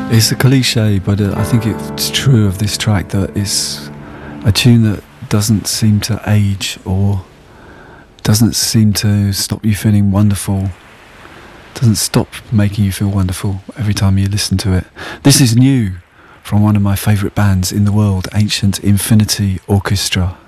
It's a cliche, but I think it's true of this track that it's a tune that doesn't seem to age or doesn't seem to stop you feeling wonderful, doesn't stop making you feel wonderful every time you listen to it. This is new from one of my favourite bands in the world, Ancient Infinity Orchestra.